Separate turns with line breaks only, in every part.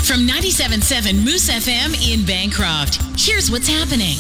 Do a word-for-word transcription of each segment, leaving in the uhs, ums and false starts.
From ninety-seven point seven Moose F M in Bancroft, here's what's happening.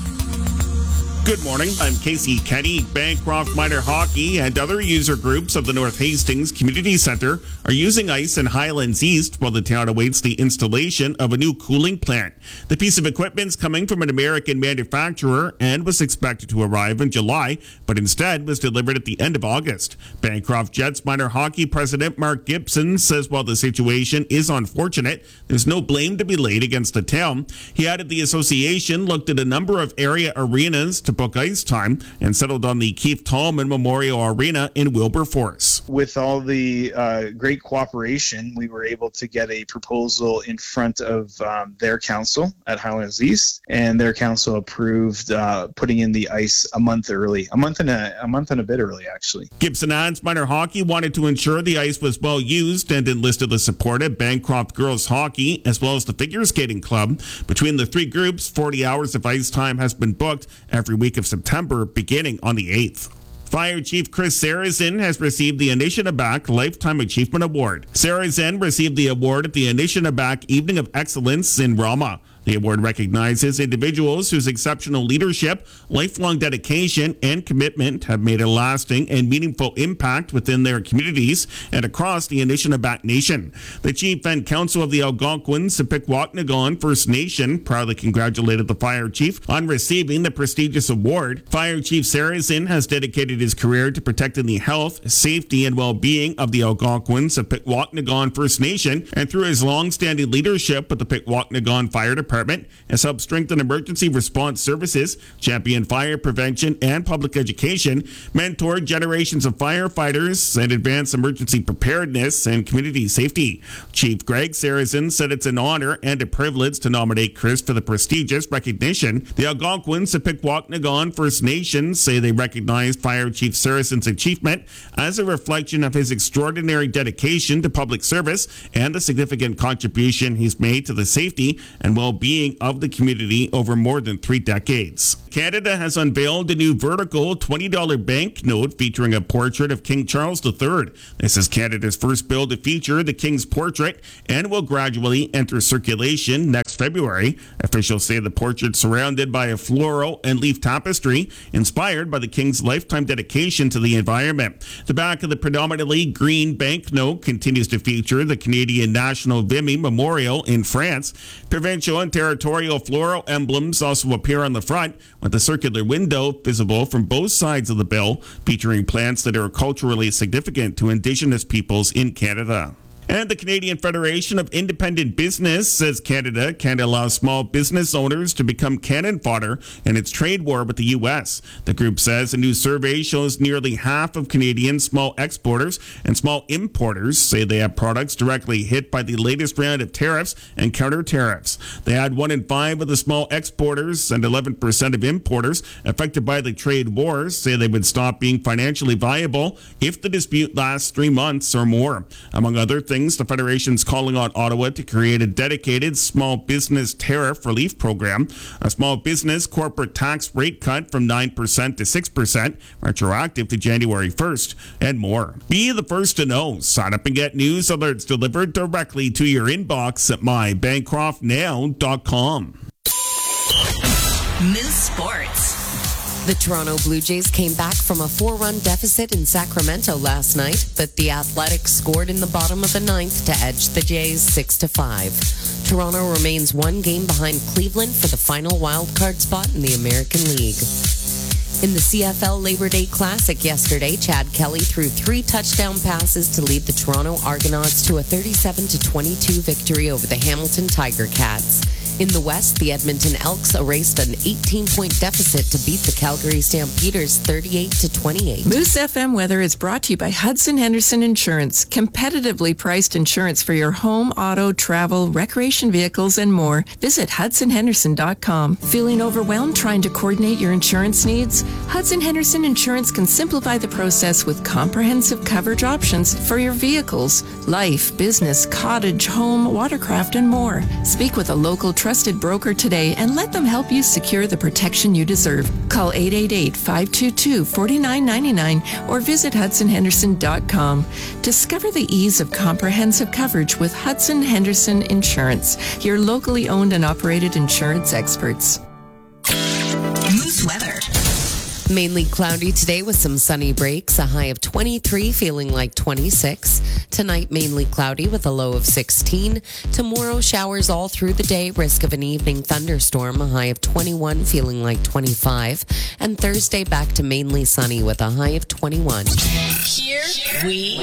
Good morning. I'm Casey Kenny. Bancroft Minor Hockey and other user groups of the North Hastings Community Centre are using ice in Highlands East while the town awaits the installation of a new cooling plant. The piece of equipment is coming from an American manufacturer and was expected to arrive in July, but instead was delivered at the end of August. Bancroft Jets Minor Hockey President Mark Gibson says while the situation is unfortunate, there's no blame to be laid against the town. He added the association looked at a number of area arenas to book ice time and settled on the Keith Tallman Memorial Arena in Wilberforce.
With all the uh, great cooperation, we were able to get a proposal in front of um, their council at Highlands East, and their council approved uh, putting in the ice a month early, a month and a, a month and a bit early, actually.
Gibson adds minor hockey wanted to ensure the ice was well used and enlisted the support of Bancroft Girls Hockey as well as the Figure Skating Club. Between the three groups, forty hours of ice time has been booked every week of September, beginning on the eighth. Fire Chief Chris Sarrazin has received the Anishinaabe Lifetime Achievement Award. Sarrazin received the award at the Anishinaabe Evening of Excellence in Rama. The award recognizes individuals whose exceptional leadership, lifelong dedication, and commitment have made a lasting and meaningful impact within their communities and across the Anishinaabe Nation. The Chief and Council of the Algonquin Sepikwaknagon First Nation proudly congratulated the Fire Chief on receiving the prestigious award. Fire Chief Sarrazin has dedicated his career to protecting the health, safety, and well-being of the Algonquin Sepikwaknagon First Nation, and through his long-standing leadership with the Pikwaknagon Fire Department, has helped strengthen emergency response services, champion fire prevention and public education, mentored generations of firefighters, and advanced emergency preparedness and community safety. Chief Greg Sarrazin said it's an honor and a privilege to nominate Chris for the prestigious recognition. The Algonquin Sepikwaknagon First Nations say they recognize Fire Chief Sarrazin's achievement as a reflection of his extraordinary dedication to public service and the significant contribution he's made to the safety and well-being of the community over more than three decades. Canada has unveiled a new vertical twenty dollar banknote featuring a portrait of King Charles the Third. This is Canada's first bill to feature the King's portrait and will gradually enter circulation next February. Officials say the portrait surrounded by a floral and leaf tapestry inspired by the King's lifetime dedication to the environment. The back of the predominantly green banknote continues to feature the Canadian National Vimy Memorial in France. Provincial and territorial floral emblems also appear on the front, with a circular window visible from both sides of the bill, featuring plants that are culturally significant to Indigenous peoples in Canada. And the Canadian Federation of Independent Business says Canada can allow small business owners to become cannon fodder in its trade war with the U S. The group says a new survey shows nearly half of Canadian small exporters and small importers say they have products directly hit by the latest round of tariffs and counter tariffs. They had one in five of the small exporters and eleven percent of importers affected by the trade wars say they would stop being financially viable if the dispute lasts three months or more. Among other things, the Federation's calling on Ottawa to create a dedicated small business tariff relief program, a small business corporate tax rate cut from nine percent to six percent, retroactive to January first, and more. Be the first to know. Sign up and get news alerts delivered directly to your inbox at my bancroft now dot com.
Moose Sports.
The Toronto Blue Jays came back from a four-run deficit in Sacramento last night, but the Athletics scored in the bottom of the ninth to edge the Jays six to five. Toronto remains one game behind Cleveland for the final wildcard spot in the American League. In the C F L Labor Day Classic yesterday, Chad Kelly threw three touchdown passes to lead the Toronto Argonauts to a thirty-seven to twenty-two victory over the Hamilton Tiger Cats. In the West, the Edmonton Elks erased an eighteen-point deficit to beat the Calgary Stampeders thirty-eight to twenty-eight.
Moose F M weather is brought to you by Hudson Henderson Insurance. Competitively priced insurance for your home, auto, travel, recreation vehicles, and more. Visit hudson henderson dot com. Feeling overwhelmed trying to coordinate your insurance needs? Hudson Henderson Insurance can simplify the process with comprehensive coverage options for your vehicles, life, business, cottage, home, watercraft, and more. Speak with a local trusted broker today and let them help you secure the protection you deserve. Call eight eight eight, five two two, four nine nine nine or visit Hudson Henderson dot com. Discover the ease of comprehensive coverage with Hudson Henderson Insurance, your locally owned and operated insurance experts.
Moose weather.
Mainly cloudy today with some sunny breaks, a high of twenty-three, feeling like twenty-six. Tonight, mainly cloudy with a low of sixteen. Tomorrow, showers all through the day, risk of an evening thunderstorm, a high of twenty-one, feeling like twenty-five. And Thursday, back to mainly sunny with a high of twenty-one.
Here we